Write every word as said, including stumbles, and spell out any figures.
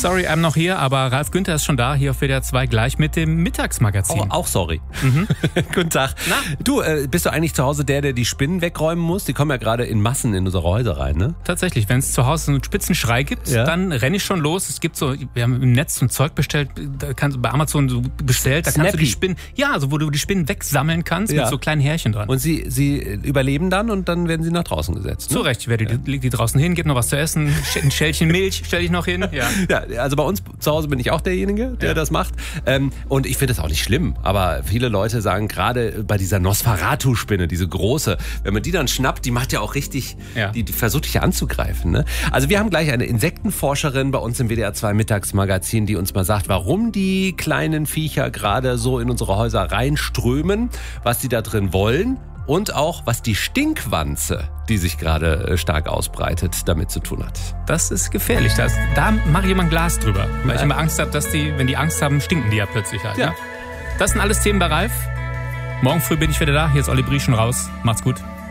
Sorry, I'm noch hier, aber Ralf Günther ist schon da, hier auf W D R zwei gleich mit dem Mittagsmagazin. Auch, auch sorry. Mhm. Guten Tag. Na? Du, äh, bist du eigentlich zu Hause der, der die Spinnen wegräumen muss? Die kommen ja gerade in Massen in unsere Häuser rein, ne? Tatsächlich, wenn es zu Hause so einen Spitzenschrei gibt, ja. dann renne ich schon los. Es gibt so, wir haben im Netz so ein Zeug bestellt, da kannst du bei Amazon so bestellt, da Snappy. kannst du die Spinnen, ja, also wo du die Spinnen wegsammeln kannst ja. mit so kleinen Härchen dran. Und sie, sie überleben dann und dann werden sie nach draußen gesetzt. Ne? Zu Recht, ich werde ja. die, die draußen hin, gib noch was zu essen, ein Schälchen Milch stelle ich noch hin. Ja. ja, also bei uns zu Hause bin ich auch derjenige, der ja. das macht. Ähm, und ich finde das auch nicht schlimm. Aber viele Leute sagen, gerade bei dieser Nosferatu-Spinne, diese große, wenn man die dann schnappt, die macht ja auch richtig, ja. die, die versucht dich ja anzugreifen. Ne? Also wir haben gleich eine Insektenforscherin bei uns im W D R zwei Mittagsmagazin, die uns mal sagt, warum die kleinen Viecher gerade so in unsere Häuser reinströmen, was die da drin wollen. Und auch, was die Stinkwanze, die sich gerade stark ausbreitet, damit zu tun hat. Das ist gefährlich. Das, da mache ich immer ein Glas drüber. Weil ich immer Angst habe, dass die, wenn die Angst haben, stinken die ja plötzlich halt. Ja. Ne? Das sind alles Themen bei Ralf. Morgen früh bin ich wieder da. Hier ist Olli Brieschen raus. Macht's gut.